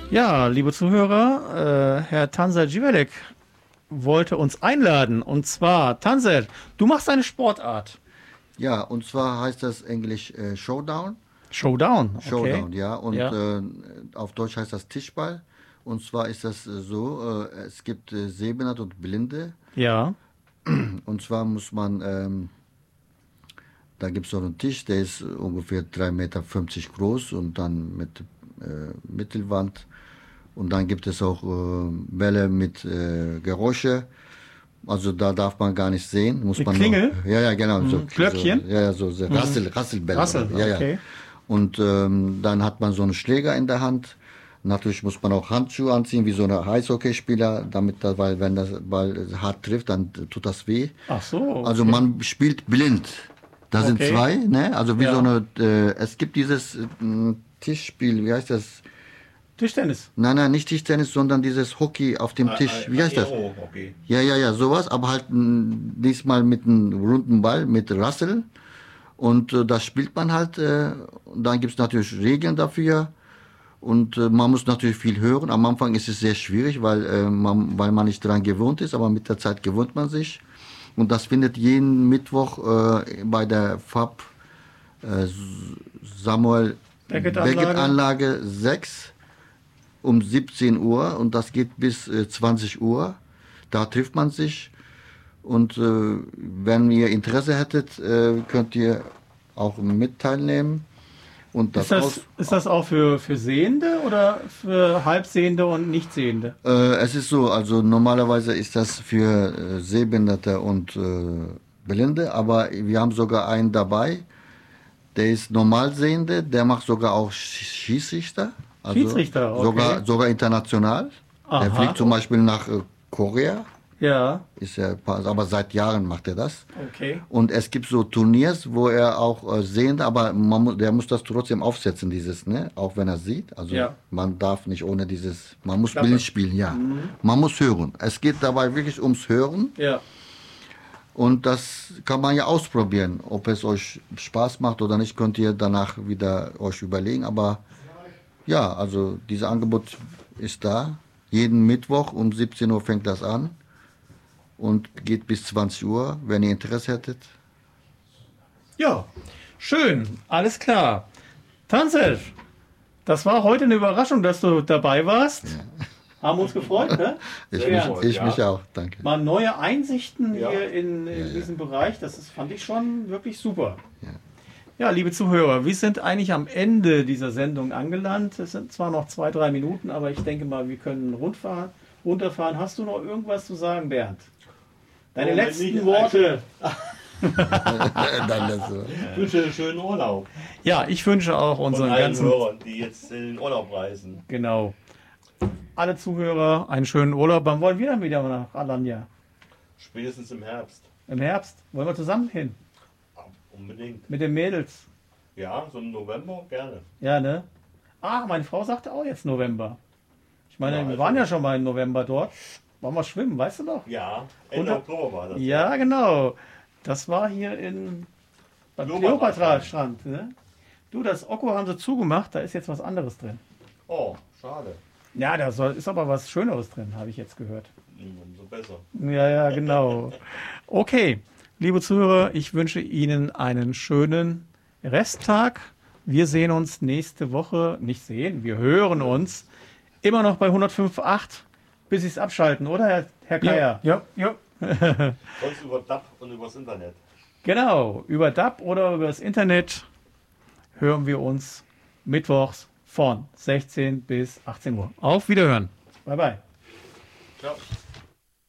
Ja, liebe Zuhörer, Herr Tansel Civelek wollte uns einladen. Und zwar, Tansel, du machst eine Sportart. Ja, und zwar heißt das Englisch Showdown. Showdown, okay. Showdown, ja. Und Ja. auf Deutsch heißt das Tischball. Und zwar ist das es gibt Sehbehinderte und Blinde. Ja. Und zwar muss man, da gibt es so einen Tisch, der ist ungefähr 3,50 Meter groß und dann mit Mittelwand. Und dann gibt es auch Bälle mit Geräusche. Also da darf man gar nicht sehen. Muss Mit man Klingel? Nur, ja, genau. So, Glöckchen? So, ja, so Rasselbälle. Rassel, Ja, okay. ja. Und dann hat man so einen Schläger in der Hand. Natürlich muss man auch Handschuhe anziehen, wie so ein Eishockeyspieler, weil wenn das Ball hart trifft, dann tut das weh. Ach so. Okay. Also man spielt blind. Da sind Okay. zwei, ne? Also wie Ja. so eine, es gibt dieses Tischspiel, wie heißt das? Tischtennis. Nein, nicht Tischtennis, sondern dieses Hockey auf dem Tisch. Wie heißt das? Okay. Ja, sowas, aber halt diesmal mit einem runden Ball, mit Rassel. Und das spielt man halt. Dann gibt es natürlich Regeln dafür. Und man muss natürlich viel hören. Am Anfang ist es sehr schwierig, weil man nicht daran gewohnt ist, aber mit der Zeit gewöhnt man sich. Und das findet jeden Mittwoch bei der FAB Samuel Beckett-Anlage 6 um 17 Uhr und das geht bis 20 Uhr. Da trifft man sich und wenn ihr Interesse hättet, könnt ihr auch mit teilnehmen. Und Ist das auch für Sehende oder für Halbsehende und Nichtsehende? Es ist so, also normalerweise ist das für Sehbehinderte und Blinde, aber wir haben sogar einen dabei, der ist Normalsehende, der macht sogar auch Schiedsrichter. Also Schiedsrichter, okay. sogar international. Aha. Der fliegt zum Beispiel nach Korea. Ja, Ist er, aber seit Jahren macht er das. okay. Und es gibt so Turniers, wo er auch sehend, aber der muss das trotzdem aufsetzen, dieses, ne? Auch wenn er sieht. Also Ja. man darf nicht ohne dieses, man muss Klappe. blind spielen, ja. Man muss hören. Es geht dabei wirklich ums Hören. Ja. Und das kann man ja ausprobieren. Ob es euch Spaß macht oder nicht, könnt ihr danach wieder euch überlegen. Aber ja, also dieses Angebot ist da. Jeden Mittwoch um 17 Uhr fängt das an und geht bis 20 Uhr, wenn ihr Interesse hättet. Ja, schön, alles klar. Tansel, das war heute eine Überraschung, dass du dabei warst. Haben uns gefreut, ne? Ich Sehr. mich auch, danke. Mal neue Einsichten Ja. hier in diesem Bereich, fand ich schon wirklich super. Ja, liebe Zuhörer, wir sind eigentlich am Ende dieser Sendung angelangt. Es sind zwar noch 2-3 Minuten, aber ich denke mal, wir können runterfahren. Hast du noch irgendwas zu sagen, Bernd? Deine Moment, letzten nicht Worte. Dann das so. Ich wünsche einen schönen Urlaub Ja, ich wünsche auch von unseren allen ganzen, Hörern, die jetzt in den Urlaub reisen. genau, alle Zuhörer einen schönen Urlaub. Wann wollen wir dann wieder nach Alanya? Spätestens im Herbst. Im Herbst? Wollen wir zusammen hin? Unbedingt. Mit den Mädels? Ja, so im November gerne. Ja, ne? Ah, meine Frau sagte auch jetzt November. Ich meine, Ja, wir also- waren ja schon mal im November dort. Wollen wir schwimmen, weißt du noch? Ja, Ende Und- Oktober war das. Ja, genau. Das war hier beim Kleopatra-Strand. Ne? Du, das Okko haben sie zugemacht, da ist jetzt was anderes drin. Oh, schade. Ja, da ist aber was Schöneres drin, habe ich jetzt gehört. Umso besser. Ja, genau. Okay, liebe Zuhörer, ich wünsche Ihnen einen schönen Resttag. Wir sehen uns nächste Woche, wir hören uns immer noch bei 105.8, bis Sie es abschalten, oder, Herr Keier? Ja. Sonst über DAB und übers Internet. Genau, über DAB oder über das Internet hören wir uns mittwochs von 16 bis 18 Uhr. Auf Wiederhören. Bye, bye. Ciao.